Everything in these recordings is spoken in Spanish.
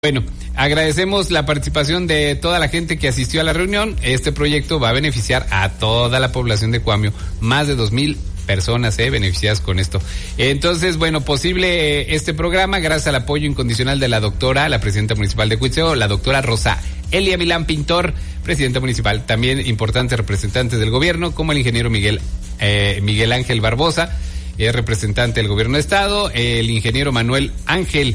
Bueno, agradecemos la participación de toda la gente que asistió a la reunión. Este proyecto va a beneficiar a toda la población de Cuamio, más de 2,000 personas beneficiadas con esto. Entonces, bueno, posible este programa gracias al apoyo incondicional de la doctora, la presidenta municipal de Cuitzeo, la doctora Rosa Elia Milán Pintor, presidenta municipal. También importantes representantes del gobierno, como el ingeniero Miguel Ángel Barbosa, representante del gobierno de estado, el ingeniero Miguel Ángel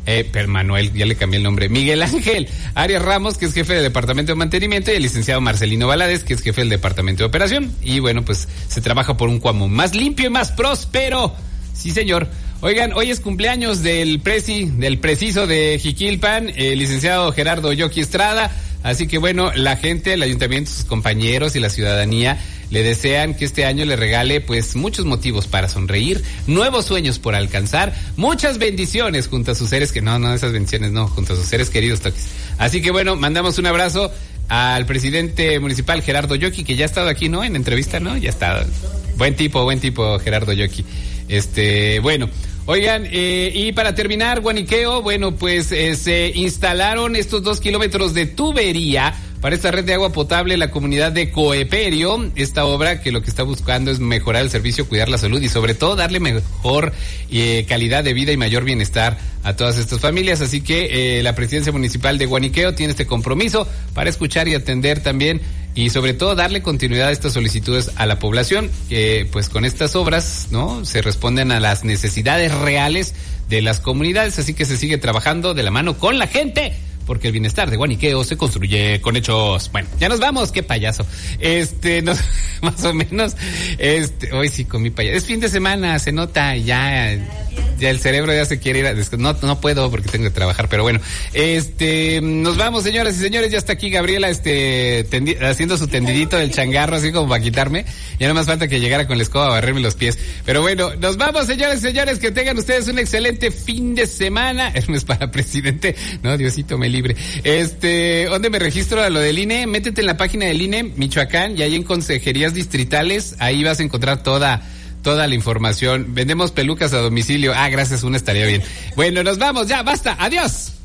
Arias Ramos, que es jefe del departamento de mantenimiento, y el licenciado Marcelino Valadez, que es jefe del departamento de operación. Y bueno, pues se trabaja por un Cuamo más limpio y más próspero. Sí, señor. Oigan, hoy es cumpleaños del preciso de Jiquilpan, el licenciado Gerardo Yoki Estrada. Así que bueno, la gente, el ayuntamiento, sus compañeros y la ciudadanía le desean que este año le regale pues muchos motivos para sonreír, nuevos sueños por alcanzar, muchas bendiciones junto a sus seres junto a sus seres queridos, Toquis. Así que bueno, mandamos un abrazo al presidente municipal Gerardo Yoki, que ya ha estado aquí, ¿no? En entrevista, ¿no? Ya está. Buen tipo Gerardo Yoki. Bueno. Oigan, y para terminar, Guaniqueo, bueno, pues se instalaron estos 2 kilómetros de tubería para esta red de agua potable en la comunidad de Coeperio. Esta obra que lo que está buscando es mejorar el servicio, cuidar la salud y sobre todo darle mejor calidad de vida y mayor bienestar a todas estas familias. Así que la presidencia municipal de Guaniqueo tiene este compromiso para escuchar y atender también y sobre todo darle continuidad a estas solicitudes a la población, que pues con estas obras, ¿no?, se responden a las necesidades reales de las comunidades, así que se sigue trabajando de la mano con la gente, porque el bienestar de Guaniqueo se construye con hechos. Bueno, ya nos vamos, qué payaso. Más o menos, hoy sí comí payaso. Es fin de semana, se nota, ya el cerebro ya se quiere ir no puedo porque tengo que trabajar, pero bueno. Nos vamos, señoras y señores, ya está aquí Gabriela, haciendo su tendidito del changarro, así como para quitarme. Ya no más falta que llegara con la escoba a barrerme los pies. Pero bueno, nos vamos, señores y señores, que tengan ustedes un excelente fin de semana. No es para presidente, no, Diosito me libre. ¿Dónde me registro a lo del INE? Métete en la página del INE, Michoacán, y ahí en consejerías distritales, ahí vas a encontrar toda la información. Vendemos pelucas a domicilio. Gracias, una estaría bien. Bueno, nos vamos ya, basta, adiós.